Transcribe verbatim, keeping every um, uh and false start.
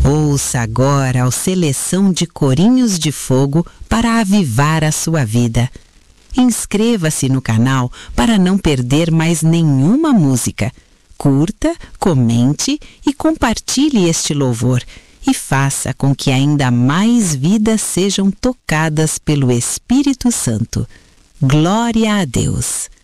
Ouça agora a seleção de corinhos de fogo para avivar a sua vida. Inscreva-se no canal para não perder mais nenhuma música. Curta, comente e compartilhe este louvor e faça com que ainda mais vidas sejam tocadas pelo Espírito Santo. Glória a Deus!